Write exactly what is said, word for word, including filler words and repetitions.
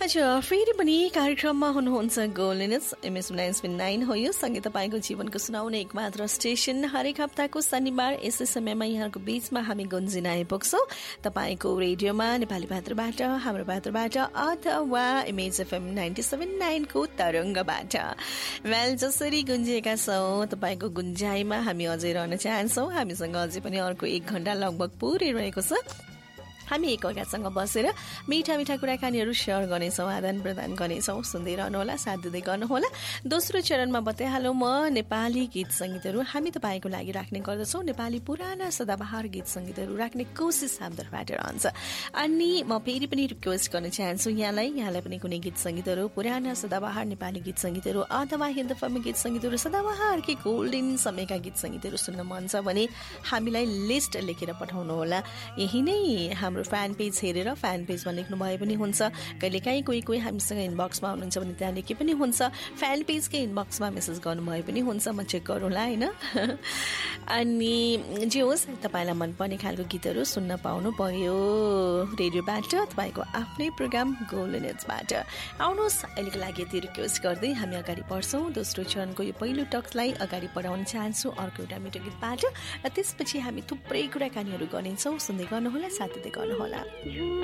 अच्छा, फेरि पनि कार्यक्रममा हुनुहुन्छ गोल्डनेस एमएस नाइन नाइन हो यो सँगै तपाईँको जीवनको सुनाउने एक मात्र स्टेशन। हरेक हप्ताको शनिबार यसै समयमा यहाँको बीचमा हामी गुन्जिन आइपुग्छौँ तपाईँको रेडियोमा नेपाली पात्रबाट, हाम्रो पात्रबाट अथवा image FM ninety seven नाइनको तरङ्गबाट। Well, जसरी गुन्जिएका छौँ तपाईँको गुन्जाइमा हामी अझै रहन चाहन्छौँ। हामीसँग अझै पनि अर्को एक घण्टा लगभग पुरै रहेको छ। हामी एकअर्कासँग बसेर मिठा मिठा कुराकानीहरू सेयर गर्नेछौँ, आदान प्रदान गर्नेछौँ। सुन्दै रहनुहोला, साथ दिँदै गर्नुहोला। दोस्रो चरणमा बताइहालौँ म नेपाली गीत सङ्गीतहरू हामी तपाईँको लागि राख्ने गर्दछौँ। नेपाली पुराना सदाबहार गीत सङ्गीतहरू राख्ने कोसिस हाम्रोबाट रहन्छ। अनि म फेरि पनि रिक्वेस्ट गर्न चाहन्छु यहाँलाई यहाँलाई पनि कुनै गीत सङ्गीतहरू, पुराना सदाबहार नेपाली गीत सङ्गीतहरू अथवा हिन्दी फिल्मी गीत सङ्गीतहरू, सदाबहार कि गोल्डन समयका गीत सङ्गीतहरू सुन्न मन छ भने हामीलाई लिस्ट लेखेर पठाउनुहोला। यही नै हाम्रो फ्यान पेज हेरेर फ्यान पेजमा लेख्नु भए पनि हुन्छ। कहिलेकाहीँ कोही कोही हामीसँग इनबक्समा हुनुहुन्छ भने त्यहाँ लेखे पनि हुन्छ। फ्यान पेजकै इनबक्समा मेसेज गर्नुभए पनि हुन्छ, म चेक गरौँला होइन। अनि जे होस्, तपाईँलाई मनपर्ने खालको गीतहरू सुन्न पाउनु पर्यो रेडियोबाट, तपाईँको आफ्नै प्रोग्राम गोल्डनेसबाट। आउनुहोस्, अहिलेको लागि यति रिक्वेस्ट गर्दै हामी अगाडि बढ्छौँ। दोस्रो चरणको यो पहिलो टक्सलाई अगाडि बढाउन चाहन्छु अर्को एउटा मिठो गीतबाट, र त्यसपछि हामी थुप्रै कुराकानीहरू गर्नेछौँ। सुन्दै गर्नुहोला, साथ दिँदै गर्नुहोला।